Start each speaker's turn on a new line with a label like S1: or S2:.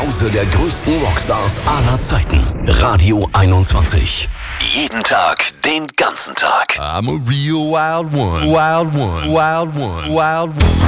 S1: Zuhause der größten Rockstars aller Zeiten. Radio 21. Jeden Tag, den ganzen Tag.
S2: I'm a real wild one. Wild one. Wild one. Wild one.